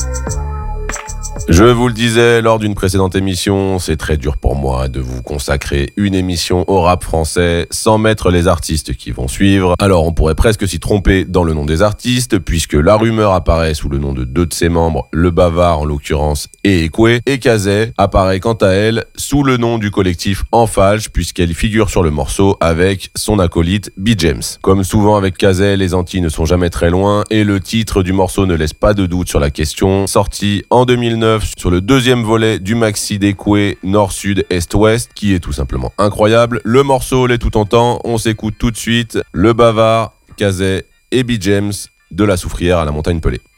Je vous le disais lors d'une précédente émission, c'est très dur pour moi de vous consacrer une émission au rap français sans mettre les artistes qui vont suivre. Alors on pourrait presque s'y tromper dans le nom des artistes, puisque La Rumeur apparaît sous le nom de deux de ses membres, Le Bavard en l'occurrence et Ekwe, et Kazay apparaît quant à elle sous le nom du collectif En Falche, puisqu'elle figure sur le morceau avec son acolyte B-James. Comme souvent avec Kazay, les Antilles ne sont jamais très loin, et le titre du morceau ne laisse pas de doute sur la question. Sorti en 2009, sur le deuxième volet du maxi d'Ekwe, Nord-Sud, Est-Ouest, qui est tout simplement incroyable. Le morceau l'est tout en temps, on s'écoute tout de suite Le Bavard, Kazay et B-James de La Soufrière à la Montagne Pelée.